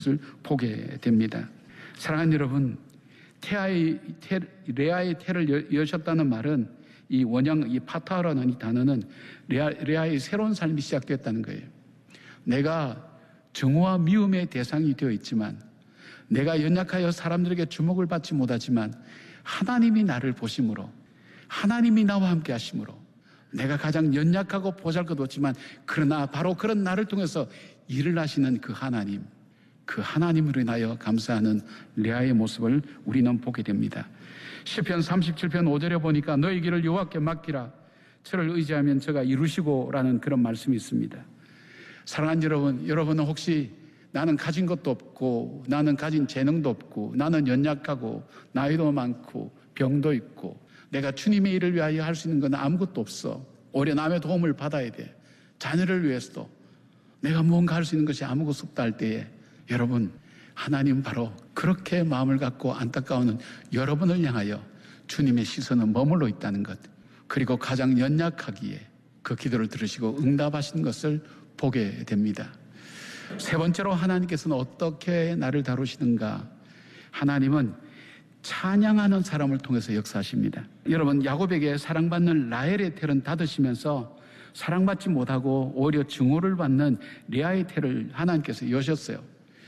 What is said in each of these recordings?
것을 보게 됩니다. 사랑하는 여러분, 레아의 태를 여셨다는 말은 이 원형, 이 파타라는 이 단어는 레아의 새로운 삶이 시작됐다는 거예요. 내가 증오와 미움의 대상이 되어 있지만, 내가 연약하여 사람들에게 주목을 받지 못하지만 하나님이 나를 보심으로, 하나님이 나와 함께 하심으로, 내가 가장 연약하고 보잘것없지만 그러나 바로 그런 나를 통해서 일을 하시는 그 하나님, 그 하나님으로 인하여 감사하는 레아의 모습을 우리는 보게 됩니다. 시편 37편 5절에 보니까 너희 길을 여호와께 맡기라, 저를 의지하면 저가 이루시고라는 그런 말씀이 있습니다. 사랑하는 여러분, 여러분은 혹시 나는 가진 것도 없고, 나는 가진 재능도 없고, 나는 연약하고, 나이도 많고, 병도 있고, 내가 주님의 일을 위하여 할 수 있는 건 아무것도 없어, 오히려 남의 도움을 받아야 돼, 자녀를 위해서도 내가 무언가 할 수 있는 것이 아무것도 없다 할 때에, 여러분, 하나님 바로 그렇게 마음을 갖고 안타까워하는 여러분을 향하여 주님의 시선은 머물러 있다는 것, 그리고 가장 연약하기에 그 기도를 들으시고 응답하시는 것을 보게 됩니다. 세 번째로 하나님께서는 어떻게 나를 다루시는가? 하나님은 찬양하는 사람을 통해서 역사하십니다. 여러분, 야곱에게 사랑받는 라헬의 태를 닫으시면서 사랑받지 못하고 오히려 증오를 받는 레아의 태를 하나님께서 여셨어요.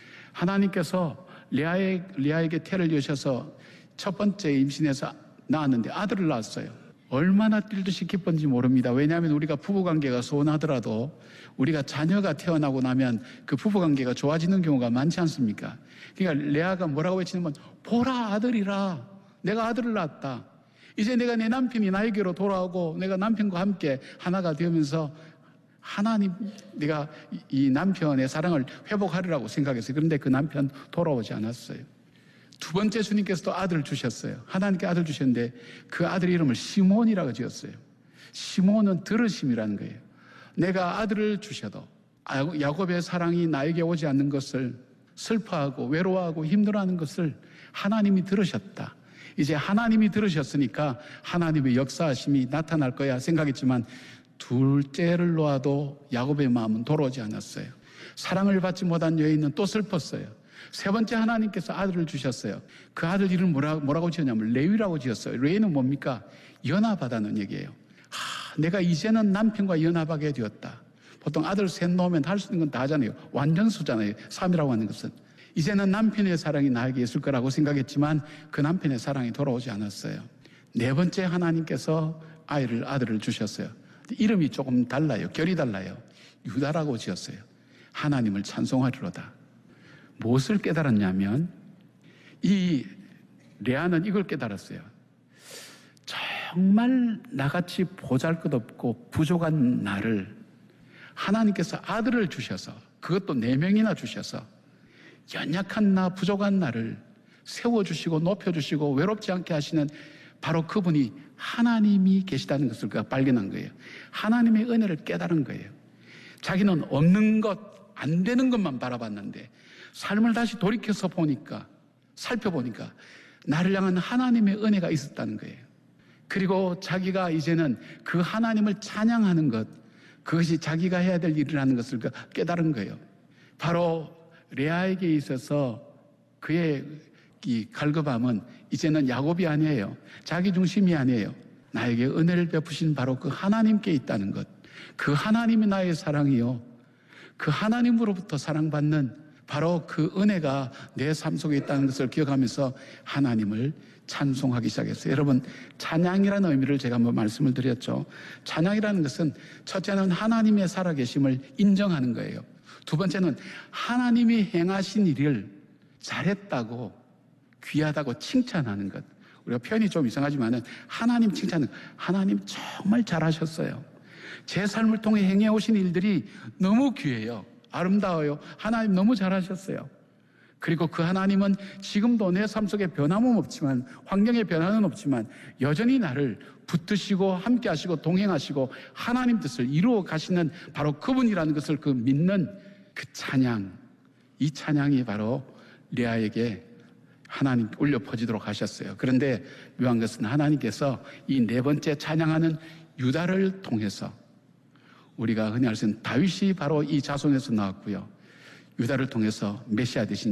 하나님께서 레아에게 태를 여셔서 첫 번째 임신해서 낳았는데 아들을 낳았어요. 얼마나 뛸듯이 기쁜지 모릅니다. 왜냐하면 우리가 부부관계가 소원하더라도 우리가 자녀가 태어나고 나면 그 부부관계가 좋아지는 경우가 많지 않습니까? 그러니까 레아가 뭐라고 외치냐면, 보라 아들이라, 내가 아들을 낳았다. 이제 내가 내 남편이 나에게로 돌아오고 내가 남편과 함께 하나가 되면서 하나님, 내가 이 남편의 사랑을 회복하리라고 생각했어요. 그런데 그 남편 돌아오지 않았어요. 두 번째 주님께서도 아들을 주셨어요. 하나님께 아들 주셨는데 그 아들 이름을 시몬이라고 지었어요. 시몬은 들으심이라는 거예요. 내가 아들을 주셔도 야곱의 사랑이 나에게 오지 않는 것을, 슬퍼하고 외로워하고 힘들어하는 것을 하나님이 들으셨다. 이제 하나님이 들으셨으니까 하나님의 역사하심이 나타날 거야 생각했지만, 둘째를 놓아도 야곱의 마음은 돌아오지 않았어요. 사랑을 받지 못한 여인은 또 슬펐어요. 세 번째 하나님께서 아들을 주셨어요. 그 아들 이름을 뭐라고 지었냐면 레위라고 지었어요. 레위는 뭡니까? 연합하다는 얘기예요. 내가 이제는 남편과 연합하게 되었다. 보통 아들 셋 놓으면 할 수 있는 건 다 하잖아요. 완전수잖아요. 3이라고 하는 것은. 이제는 남편의 사랑이 나에게 있을 거라고 생각했지만 그 남편의 사랑이 돌아오지 않았어요. 네 번째 하나님께서 아들을 주셨어요. 이름이 조금 달라요. 결이 달라요. 유다라고 지었어요. 하나님을 찬송하리로다. 무엇을 깨달았냐면, 이 레아는 이걸 깨달았어요. 정말 나같이 보잘것없고 부족한 나를 하나님께서 아들을 주셔서, 그것도 4명이나 주셔서 연약한 나, 부족한 나를 세워주시고 높여주시고 외롭지 않게 하시는 바로 그분이 하나님이 계시다는 것을 그가 발견한 거예요. 하나님의 은혜를 깨달은 거예요. 자기는 없는 것, 안 되는 것만 바라봤는데 삶을 다시 돌이켜서 보니까, 살펴보니까 나를 향한 하나님의 은혜가 있었다는 거예요. 그리고 자기가 이제는 그 하나님을 찬양하는 것, 그것이 자기가 해야 될 일이라는 것을 깨달은 거예요. 바로 레아에게 있어서 그의 이 갈급함은 이제는 야곱이 아니에요. 자기 중심이 아니에요. 나에게 은혜를 베푸신 바로 그 하나님께 있다는 것, 그 하나님이 나의 사랑이요, 그 하나님으로부터 사랑받는 바로 그 은혜가 내 삶 속에 있다는 것을 기억하면서 하나님을 찬송하기 시작했어요. 여러분, 찬양이라는 의미를 제가 한번 말씀을 드렸죠. 찬양이라는 것은 첫째는 하나님의 살아계심을 인정하는 거예요. 두 번째는 하나님이 행하신 일을 잘했다고, 귀하다고 칭찬하는 것. 우리가 표현이 좀 이상하지만은 하나님 칭찬은, 하나님 정말 잘하셨어요. 제 삶을 통해 행해 오신 일들이 너무 귀해요. 아름다워요. 하나님 너무 잘하셨어요. 그리고 그 하나님은 지금도 내 삶 속에 변함은 없지만, 환경에 변화는 없지만 여전히 나를 붙드시고 함께 하시고 동행하시고 하나님 뜻을 이루어 가시는 바로 그분이라는 것을 그 믿는 그 찬양, 이 찬양이 바로 레아에게 하나님 울려 퍼지도록 하셨어요. 그런데 묘한 것은 하나님께서 이 네 번째 찬양하는 유다를 통해서, 우리가 흔히 알 수 있는 다윗이 바로 이 자손에서 나왔고요, 유다를 통해서 메시아 되신